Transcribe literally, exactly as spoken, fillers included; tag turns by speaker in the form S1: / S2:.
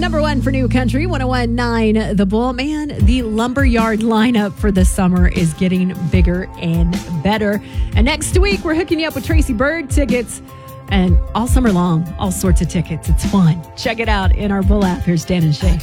S1: number one for New Country, one oh one point nine The Bull. Man, the Lumberyard lineup for the summer is getting bigger and better. And next week, we're hooking you up with Tracy Bird tickets. And all summer long, all sorts of tickets. It's fun. Check it out in our Bull app. Here's Dan and Shay.